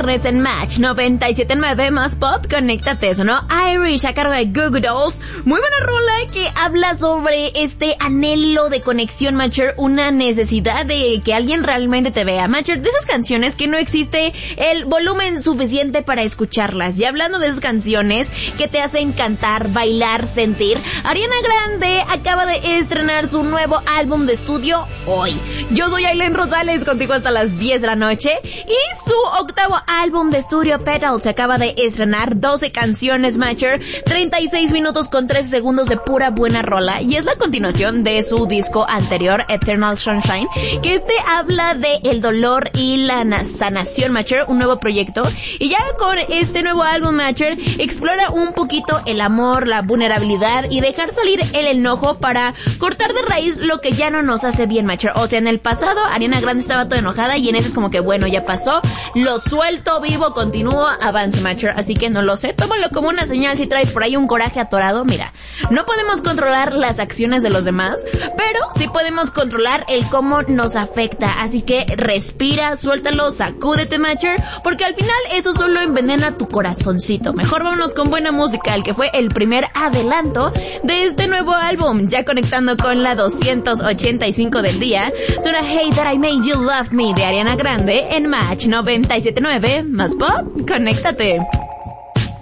viernes en Match 97.9 más pop, conéctate, sonó Irish a cargo de Goo Goo Dolls. Muy buena rola que habla sobre este anhelo de conexión, Matcher, una necesidad de que alguien realmente te vea, Matcher, de esas canciones que no existe el volumen suficiente para escucharlas. Y hablando de esas canciones que te hacen cantar, bailar, sentir, Ariana Grande acaba de estrenar su nuevo álbum de estudio hoy. Yo soy Aileen Rosales, contigo hasta las 10 de la noche, y su octavo álbum de estudio Petal se acaba de estrenar, 12 canciones, Matcher, 36 minutos con 13 segundos de pura buena rola, y es la continuación de su disco anterior, Eternal Sunshine, que habla de el dolor y la sanación, Matcher, un nuevo proyecto, y ya con este nuevo álbum, Matcher, explora un poquito el amor, la vulnerabilidad y dejar salir el enojo para cortar de raíz lo que ya no nos hace bien, Matcher. O sea, en el pasado Ariana Grande estaba toda enojada y en ese es como que bueno, ya pasó, lo suelto, vivo, continúo, avanzo, Matcher. Así que no lo sé, tómalo como una señal si traes por ahí un coraje atorado. Mira, no podemos controlar las acciones de los demás, pero sí podemos controlar el cómo nos afecta. Así que respira, suéltalo, sacúdete, Matcher, porque al final eso solo envenena tu corazoncito. Mejor vámonos con buena música, el que fue el primer adelanto de este nuevo álbum. Ya conectando con la 285 del día, suena Hey That I Made You Love Me de Ariana Grande en Match 97.9 más pop, conéctate.